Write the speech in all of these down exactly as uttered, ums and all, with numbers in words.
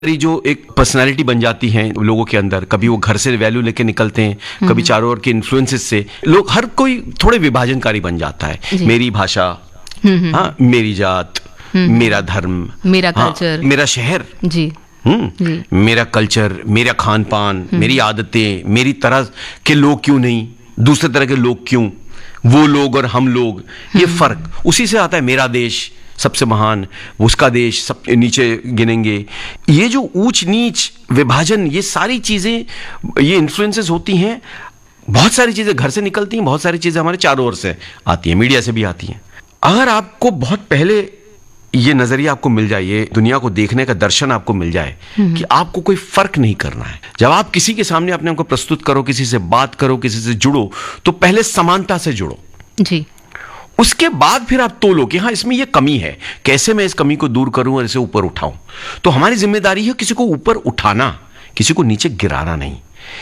जो एक पर्सनालिटी बन जाती है लोगों के अंदर, कभी वो घर से वैल्यू लेके निकलते हैं, कभी चारों ओर के इन्फ्लुएंसेस से लोग, हर कोई थोड़े विभाजनकारी बन जाता है। मेरी भाषा, हाँ, मेरी जात, मेरा धर्म, मेरा कल्चर, हाँ, मेरा शहर, जी हम्म मेरा कल्चर, मेरा खान पान, मेरी आदतें, मेरी तरह के लोग क्यों नहीं, दूसरे तरह के लोग क्यों, वो लोग और हम लोग, ये फर्क उसी से आता है। मेरा देश सबसे महान, उसका देश सब नीचे गिनेंगे। ये जो ऊंच नीच विभाजन, ये सारी चीजें, ये इन्फ्लुएंसेस होती हैं। बहुत सारी चीजें घर से निकलती हैं, बहुत सारी चीजें हमारे चारों ओर से आती हैं, मीडिया से भी आती हैं। अगर आपको बहुत पहले ये नजरिया आपको मिल जाए, ये दुनिया को देखने का दर्शन आपको मिल जाए कि आपको कोई फर्क नहीं करना है। जब आप किसी के सामने अपने को प्रस्तुत करो, किसी से बात करो, किसी से जुड़ो, तो पहले समानता से जुड़ो जी। उसके बाद फिर आप तोलो कि हाँ, इसमें ये कमी है, कैसे मैं इस कमी को दूर करूं और इसे ऊपर उठाऊं। तो हमारी जिम्मेदारी है किसी को ऊपर उठाना, किसी को नीचे गिराना नहीं।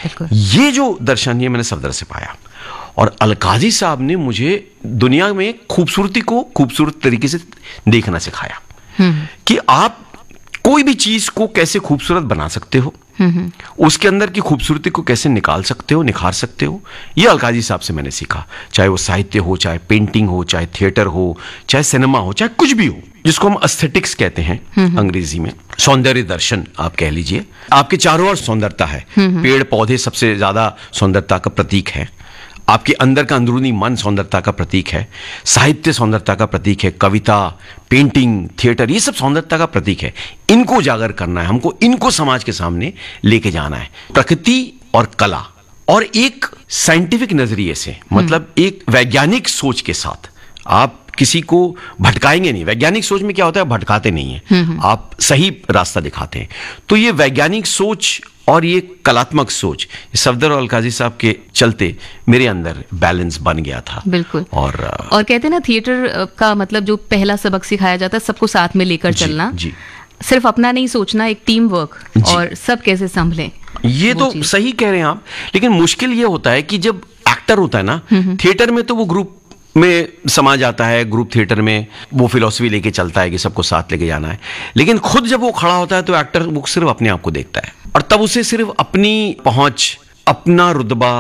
ये जो दर्शन, ये मैंने सफदर से पाया, और अलकाजी साहब ने मुझे दुनिया में खूबसूरती को खूबसूरत तरीके से देखना सिखाया कि आप कोई भी चीज को कैसे खूबसूरत बना सकते हो, उसके अंदर की खूबसूरती को कैसे निकाल सकते हो, निखार सकते हो। ये अलकाजी साहब से मैंने सीखा। चाहे वो साहित्य हो, चाहे पेंटिंग हो, चाहे थिएटर हो, चाहे सिनेमा हो, चाहे कुछ भी हो, जिसको हम एस्थेटिक्स कहते हैं अंग्रेजी में, सौंदर्य दर्शन आप कह लीजिए। आपके चारों ओर सौंदर्यता है, पेड़ पौधे सबसे ज्यादा सौंदर्यता का प्रतीक है, आपके अंदर का अंदरूनी मन सौंदर्यता का प्रतीक है, साहित्य सौंदर्यता का प्रतीक है, कविता, पेंटिंग, थिएटर, ये सब सौंदर्यता का प्रतीक है। इनको उजागर करना है हमको, इनको समाज के सामने लेके जाना है। प्रकृति और कला, और एक साइंटिफिक नजरिए से, मतलब एक वैज्ञानिक सोच के साथ आप किसी को भटकाएंगे नहीं। वैज्ञानिक सोच में क्या होता है, भटकाते नहीं है, आप सही रास्ता दिखाते हैं। तो ये वैज्ञानिक सोच और ये कलात्मक सोच, सफदर और अलकाजी साहब के चलते मेरे अंदर बैलेंस बन गया था। बिल्कुल। और और कहते हैं ना, थिएटर का मतलब जो पहला सबक सिखाया जाता है, सबको साथ में लेकर चलना, जी, सिर्फ अपना नहीं सोचना, एक टीम वर्क, और सब कैसे संभले। ये तो सही कह रहे हैं आप, लेकिन मुश्किल ये होता है कि जब एक्टर होता है ना थिएटर में, तो वो ग्रुप में समा जाता है, ग्रुप थिएटर में वो फिलॉसफी लेके चलता है कि सबको साथ लेके जाना है। लेकिन खुद जब वो खड़ा होता है तो एक्टर वो सिर्फ अपने आप को देखता है, और तब उसे सिर्फ अपनी पहुंच, अपना रुतबा,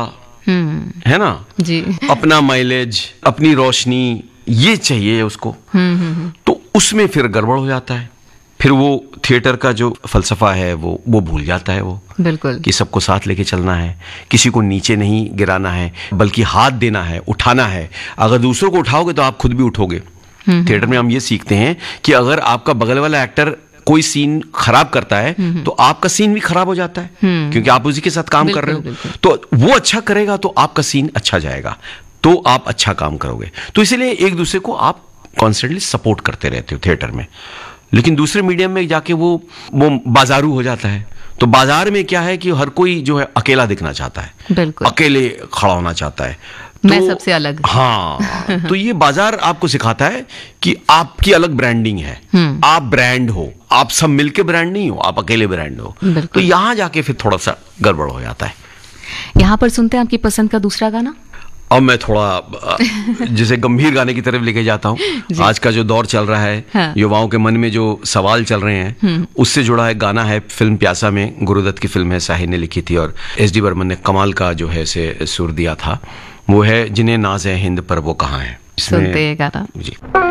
है ना जी, अपना माइलेज, अपनी रोशनी, ये चाहिए उसको। तो उसमें फिर गड़बड़ हो जाता है। फिर वो थिएटर का जो फलसफा है वो वो भूल जाता है वो, बिल्कुल, कि सबको साथ लेके चलना है, किसी को नीचे नहीं गिराना है, बल्कि हाथ देना है, उठाना है। अगर दूसरों को उठाओगे तो आप खुद भी उठोगे। थिएटर में हम ये सीखते हैं कि अगर आपका बगल वाला एक्टर कोई सीन खराब करता है तो आपका सीन भी खराब हो जाता है, क्योंकि आप उसी के साथ काम कर रहे हो। तो वो अच्छा करेगा तो आपका सीन अच्छा जाएगा, तो आप अच्छा काम करोगे। तो इसीलिए एक दूसरे को आप कॉन्स्टेंटली सपोर्ट करते रहते हो थिएटर में। लेकिन दूसरे मीडियम में जाके वो वो बाजारू हो जाता है। तो बाजार में क्या है कि हर कोई जो है अकेला दिखना चाहता है, बिल्कुल, अकेले खड़ा होना चाहता है, मैं तो, सबसे अलग। हाँ तो ये बाजार आपको सिखाता है कि आपकी अलग ब्रांडिंग है, आप ब्रांड हो, आप सब मिलके ब्रांड नहीं हो, आप अकेले ब्रांड हो। तो यहां जाके फिर थोड़ा सा गड़बड़ हो जाता है। यहां पर सुनते हैं आपकी पसंद का दूसरा गाना। अब मैं थोड़ा जिसे गंभीर गाने की तरफ लेके जाता हूँ। आज का जो दौर चल रहा है, हाँ, युवाओं के मन में जो सवाल चल रहे हैं, उससे जुड़ा एक गाना है, फिल्म प्यासा में, गुरुदत्त की फिल्म है, साहिर ने लिखी थी और एस डी बर्मन ने कमाल का जो है से सुर दिया था। वो है जिन्हें नाज है हिंद पर वो कहाँ है। सुनते हैं गाना जी।